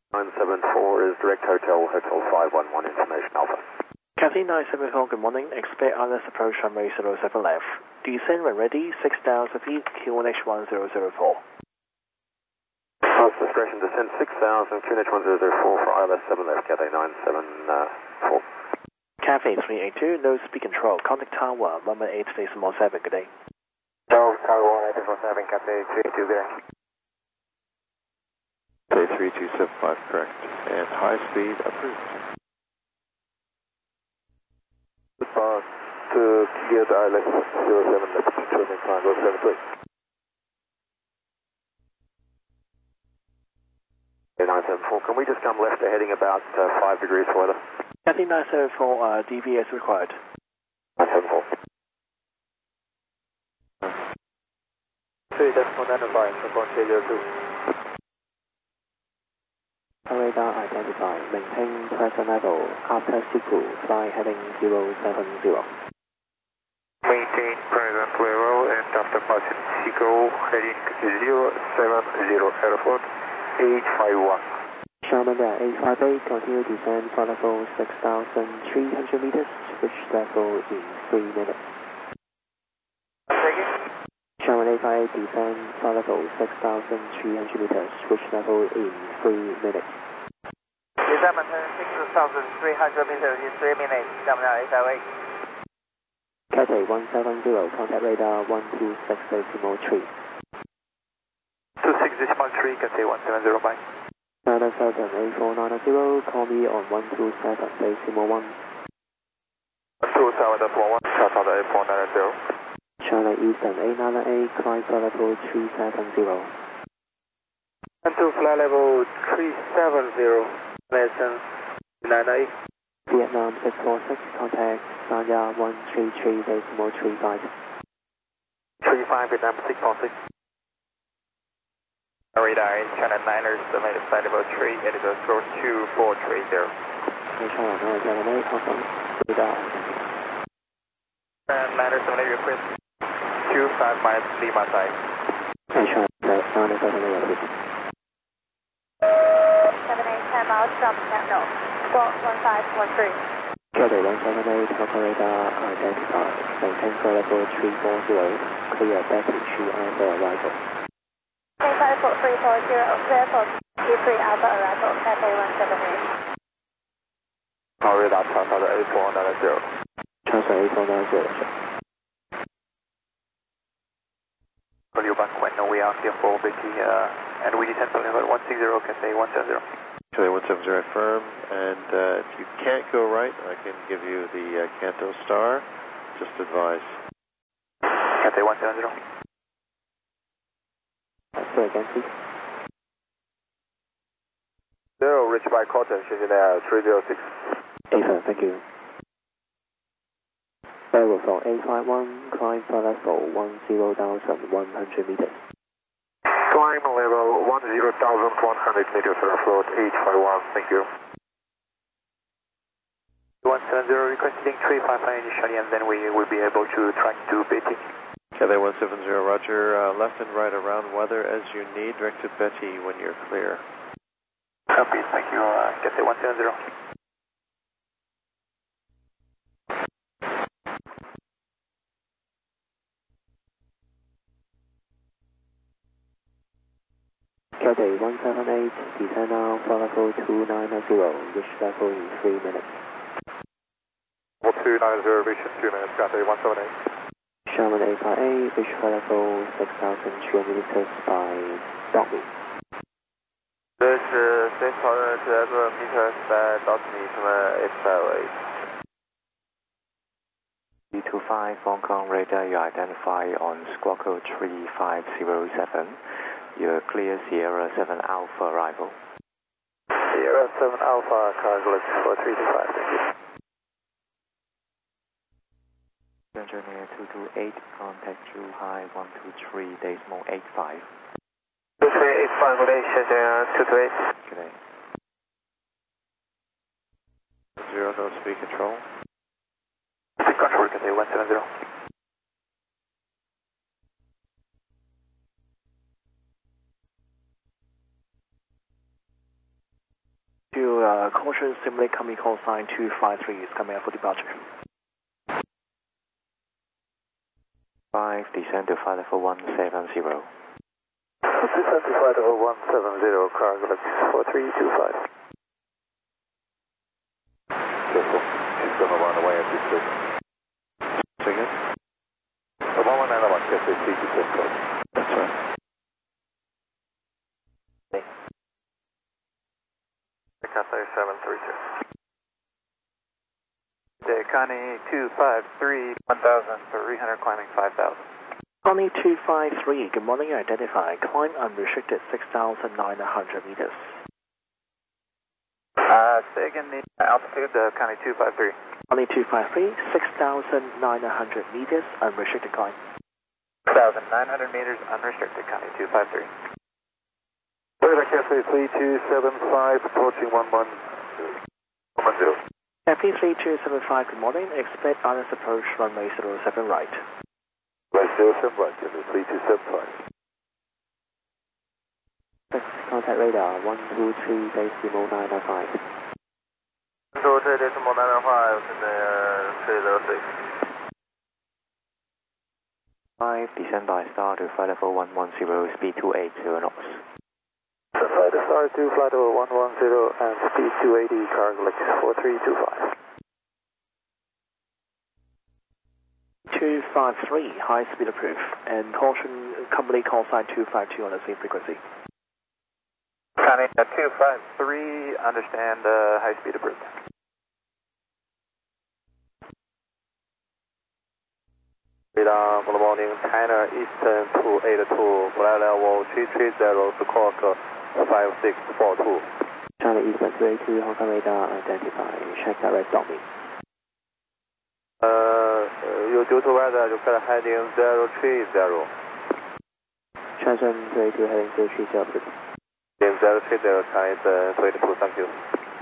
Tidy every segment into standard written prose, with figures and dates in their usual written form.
974 is Direct Hotel 511 Information Alpha. Cathay 974, good morning. Expect ILS approach runway 07 left. Descend when ready, 6,000 feet, QNH 1004. House discretion, descend 6,000, QNH 1004 for ILS 7 left, Cathay 974. Cathay 382, no speed control, contact tower 118.7, good day. No, tower 118.7, Cathay 382, good day. Cathay 3275, correct. And high speed approved. Response to gear to ILS 07 left, turning triangle 73. 974, can we just come left to heading about 5 degrees for weather? Cathay 974, DVS required. 974. 3.95, support K02. Radar identify, maintain present level, after SIGO, fly heading 070. Maintain present level and after passing SIGO, heading 070, airport 851. Sharman 858, continue descend for level 6,300 meters, switch level in 3 minutes. Sharman 858, descend for level 6,300 meters, switch level in 3 minutes. Descend maintain 6,300 meters in 3 minutes, Sharman 858. Cathay 170, contact radar 126.3. 26.3, Cathay 170, bye. 978-490, call me on 127.1. 127.1, China 8490. China Eastern 898, climb flight level 370. And to flight level 370, listen, 98. Vietnam 646, contact Sanya 133.35. 35, Vietnam 646. Radar in China 9ers, estimated flight level 3, it is a 2430. China 978, confirm. Radar. 9ers, estimated request 25 miles, Lima side. China 978, 10 miles from Terminal, squawk 1513. Cathay 178, contact radar identified, maintain flight level 340, clear baggage and arrival. Flight level 340, clear for T3 Alpha arrival, Cathay 178. Radar China 8490. China 8490. Call you back when we are here for Becky, and we descend for level 160, Cathay 170. Cathay 170 firm, and if you can't go right, I can give you the Canto Star. Just advise. Cathay 170. Say again, please. 0, reach by Cotton, 306. 87, thank you. Level for 851, climb flight level 10,100 meters. Climb level 10,100 meters, float 851, thank you. 170 requesting 355 initially, and then we will be able to track to Betty. Cathay 170, roger. Left and right around weather as you need. Direct to Betty when you're clear. Copy, thank you. Cathay 170. Cathay 178, descend now for level 290, reach level in 3 minutes. Level 290, reach in 2 minutes, Cathay 178. Sharman 858, reach flight level 6,300 meters by Dogme. 这是6,200 meters by Dogme from 858. B25 Hong Kong radar, you identify on squawk code 3507. You're clear Sierra 7 Alpha arrival. Sierra 7 Alpha, calculate for 325, thank you. Engineer 228, contact Zhuhai 123.85. 2385, good day, Shenzhen 228. Good day. 0, no speed control. Speed control, Cathay 170. caution, simulate coming call sign 253 is coming out for departure. 5, descend to flight level 170. Descend to flight level 170, cargo level 4325. Careful, she's going to run away at this station. Say again? The 1191, careful, please descend code. That's right. Cathay 732. Connie 253, 1,300 climbing 5,000. Connie 253, good morning, identify. Climb unrestricted 6,900 meters. Say again the altitude, Connie 253. Connie 253, 6,900 meters, unrestricted climb. 6,900 meters, unrestricted, Connie 253. Toyota Cathay 3275, approaching 110. Cathay 3275, good morning, expect honest approach runway 07 right. Right 07 right, Cathay 3275. Contact radar 123, base Demo 905. So Decimal 905 in the 306. 5, descend by star to flight level 110, speed 280 knots. Flight star to flight level 110 and speed 280, cargo level 4325. 253, high speed approved, and caution, company call sign 252 on the same frequency. Connie 253, understand high speed approved. Radar, good morning, China Eastern 282, flight level 330, squawk 5642. China Eastern 282, Hong Kong radar, identify, check direct domain. Due to weather, you got heading 030. Shenzhen 282, heading 030, please. 030, China Eastern 282, thank you.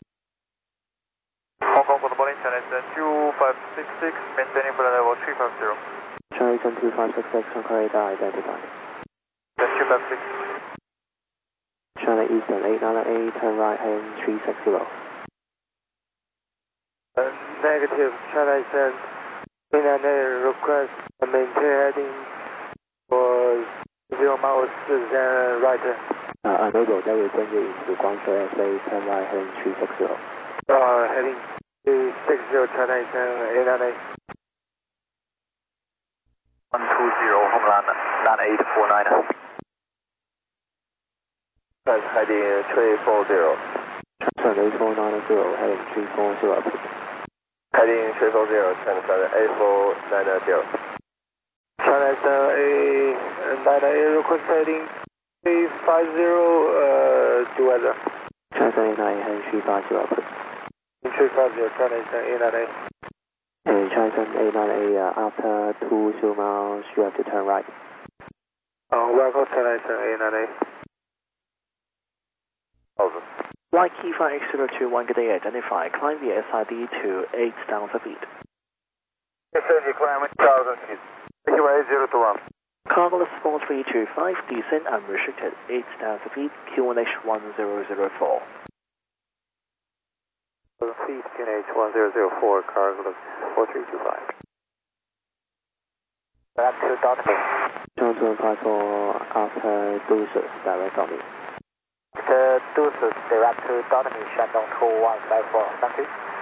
Hong Kong, good morning, China Eastern 2566, maintaining flight level 350. China Eastern 2566, Hong Kong radar, identify. 256. China Eastern 898, turn right, heading 360. Negative, China Eastern 898, request maintain heading for 0 miles, then right. Unable, that will bring you into Guangzhou Airspace, turn right, heading 360. Heading 360, China Eastern 898. 120, Homeland 9849. Heading 340. Transfer 8490, heading 340, please. Heading 340, transfer 8490. China Eastern 898, request heading 350, to weather. China Eastern 898, heading 350, please. 350, China Eastern 898. And China Eastern 898, after 20 miles, you have to turn right. Welcome, China Eastern 898. Over. Flight key flight X021, good day, identify. Climb via SID to 8,000 feet. SID climb 8,000 feet. QA 021. Cargo 4325, descend unrestricted 8,000 feet, QNH 1004. Feet, QNH 1004, cargo 4325. Direct to Dotney. China 254, after Deuces, direct on me. Deuces, direct to Dotney, Shandong 2154, thank you.